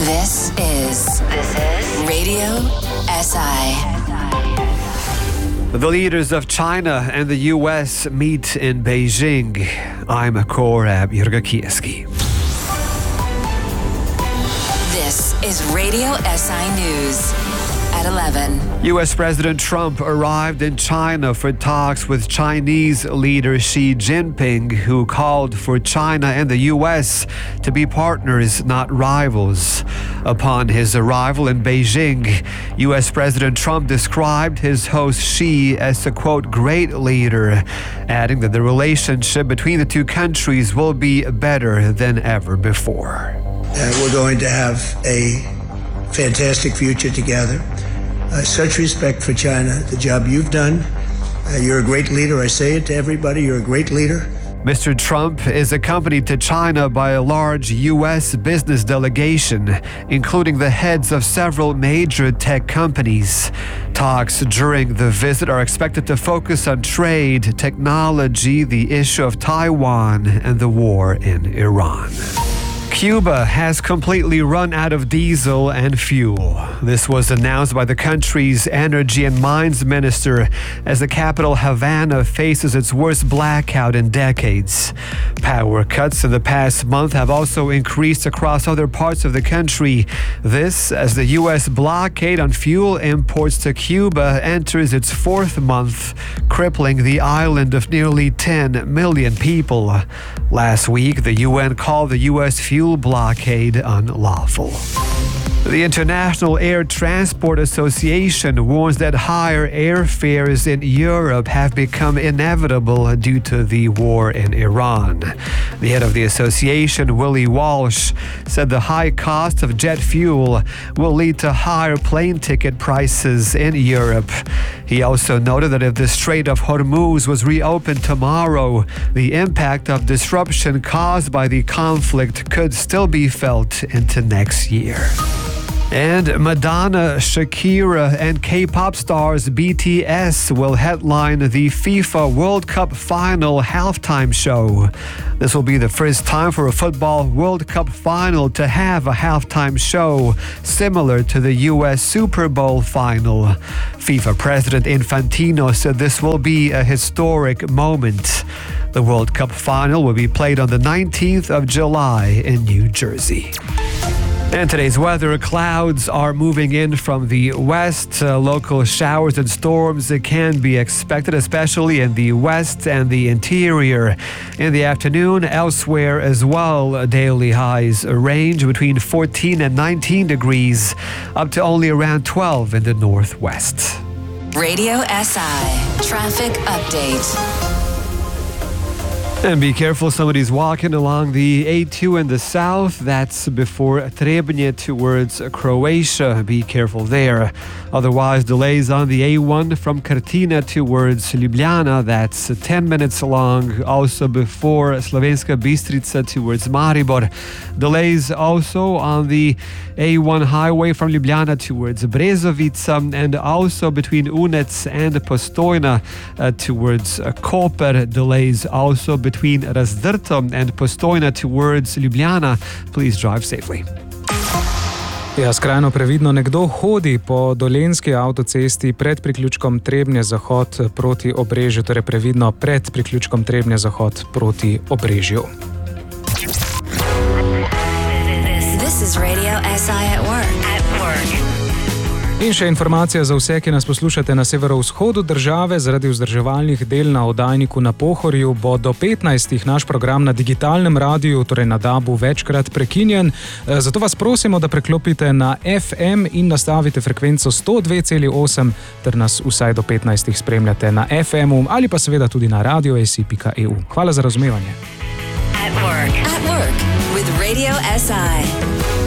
This is Radio SI. The leaders of China and the U.S. meet in Beijing. I'm Korab Yergakieski. This is Radio SI News at 11. U.S. President Trump arrived in China for talks with Chinese leader Xi Jinping, who called for China and the U.S. to be partners, not rivals. Upon his arrival in Beijing, U.S. President Trump described his host Xi as a, quote, great leader, adding that the relationship between the two countries will be better than ever before. We're going to have a fantastic future together. Such respect for China, the job you've done. You're a great leader. I say it to everybody, you're a great leader. Mr. Trump is accompanied to China by a large U.S. business delegation, including the heads of several major tech companies. Talks during the visit are expected to focus on trade, technology, the issue of Taiwan, and the war in Iran. Cuba has completely run out of diesel and fuel. This was announced by the country's energy and mines minister as the capital Havana faces its worst blackout in decades. Power cuts in the past month have also increased across other parts of the country. This as the U.S. blockade on fuel imports to Cuba enters its fourth month, crippling the island of nearly 10 million people. Last week, the UN called the U.S. fuel blockade unlawful. The International Air Transport Association warns that higher airfares in Europe have become inevitable due to the war in Iran. The head of the association, Willie Walsh, said the high cost of jet fuel will lead to higher plane ticket prices in Europe. He also noted that if the Strait of Hormuz was reopened tomorrow, the impact of disruption caused by the conflict could still be felt into next year. And Madonna, Shakira, and K-pop stars BTS will headline the FIFA World Cup final halftime show. This will be the first time for a football World Cup final to have a halftime show similar to the US Super Bowl final. FIFA President Infantino said this will be a historic moment. The World Cup final will be played on the 19th of July in New Jersey. And today's weather, clouds are moving in from the west. Local showers and storms can be expected, especially in the west and the interior. In the afternoon, elsewhere as well, daily highs range between 14 and 19 degrees, up to only around 12 in the northwest. Radio SI Traffic Update. And be careful, somebody's walking along the A2 in the south. That's before Trebnje towards Croatia. Be careful there. Otherwise, delays on the A1 from Krtina towards Ljubljana. That's 10 minutes long. Also before Slovenska Bistrica towards Maribor. Delays also on the A1 highway from Ljubljana towards Brezovica, and also between Unec and Postojna towards Koper. Delays also between Razdrto and Postojna towards Ljubljana. Please drive safely. Ja, skrajno previdno. Nekdo hodi po dolenjski avtocesti pred priključkom Trebnje Zahod proti Obrežju, torej previdno pred priključkom Trebnje Zahod proti Obrežju. This is Radio SI at work. In še informacija za vse, ki nas poslušate na severovzhodu države. Zaradi vzdrževalnih del na oddajniku na Pohorju bo do 15. naš program na digitalnem radiju, torej na DAB-u, večkrat prekinjen. Zato vas prosimo, da preklopite na FM in nastavite frekvenco 102,8 ter nas vsaj do 15. spremljate na FM-u ali pa seveda tudi na radiosi.eu. Hvala za razumevanje. At work with Radio SI.